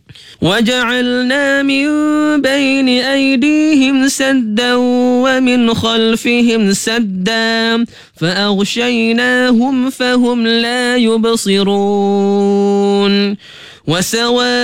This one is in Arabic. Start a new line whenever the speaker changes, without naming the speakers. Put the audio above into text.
وجعلنا من بين أيديهم سدا ومن خلفهم سدا فأغشيناهم فهم لا يبصرون